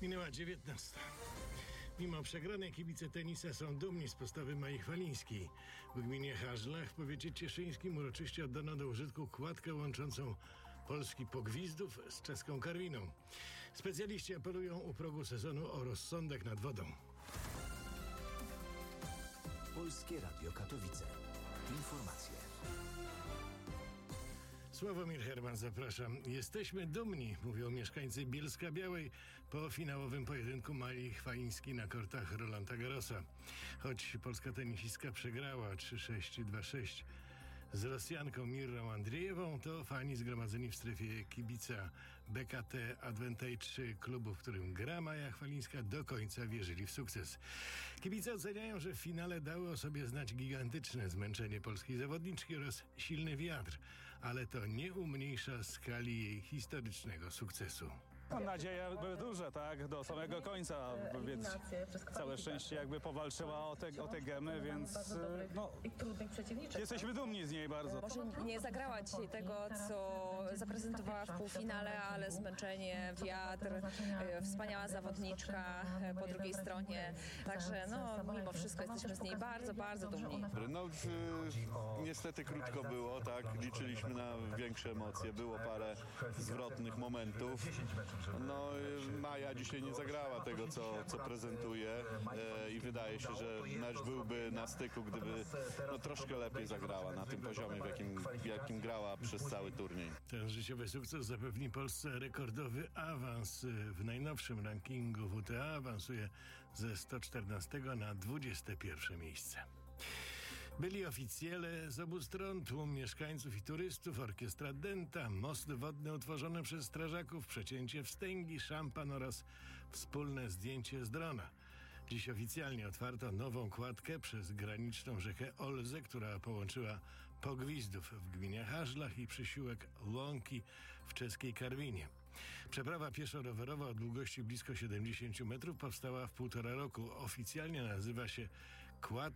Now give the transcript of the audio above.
Minęła 19. Mimo przegranej kibice tenisa są dumni z postawy Mai Chwalińskiej. W gminie Hażlach w powiecie cieszyńskim uroczyście oddano do użytku kładkę łączącą polski Pogwizdów z czeską Karwiną. Specjaliści apelują u progu sezonu o rozsądek nad wodą. Polskie Radio Katowice. Informacje. Sławomir Herman, zapraszam. Jesteśmy dumni, mówią mieszkańcy Bielska-Białej po finałowym pojedynku Mai Chwalińskiej na kortach Rolanda Garrosa. Choć polska tenisistka przegrała 3-6 i 2-6 z Rosjanką Mirrą Andrzejewą, to fani zgromadzeni w strefie kibica BKT Advantage klubu, w którym gra Maja Chwalińska, do końca wierzyli w sukces. Kibice oceniają, że w finale dały o sobie znać gigantyczne zmęczenie polskiej zawodniczki oraz silny wiatr, ale to nie umniejsza skali jej historycznego sukcesu. Nadzieje były duże, tak, do samego końca, więc całe szczęście jakby powalczyła o te gemy, więc jesteśmy dumni z niej bardzo. Może nie zagrała dzisiaj tego, co zaprezentowała w półfinale, ale zmęczenie, wiatr, wspaniała zawodniczka po drugiej stronie, także mimo wszystko jesteśmy z niej bardzo, bardzo dumni. Niestety krótko było, tak, liczyliśmy na większe emocje, było parę zwrotnych momentów. Maja dzisiaj nie zagrała tego, co prezentuje i wydaje się, że mecz byłby na styku, gdyby troszkę lepiej zagrała na tym poziomie, w jakim grała przez cały turniej. Ten życiowy sukces zapewni Polsce rekordowy awans. W najnowszym rankingu WTA awansuje ze 114 na 21 miejsce. Byli oficjele z obu stron, tłum mieszkańców i turystów, orkiestra Denta, most wodny utworzony przez strażaków, przecięcie wstęgi, szampan oraz wspólne zdjęcie z drona. Dziś oficjalnie otwarto nową kładkę przez graniczną rzekę Olzę, która połączyła Pogwizdów w gminie Hażlach i przysiłek Łąki w czeskiej Karwinie. Przeprawa pieszo-rowerowa o długości blisko 70 metrów powstała w 1,5 roku. Oficjalnie nazywa się Kładka